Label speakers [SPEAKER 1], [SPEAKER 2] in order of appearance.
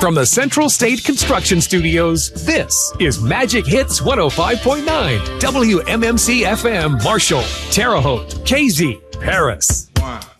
[SPEAKER 1] From the Central State Construction Studios, this is Magic Hits 105.9, WMMC FM, Marshall, Terre Haute, KZ, Paris.
[SPEAKER 2] 1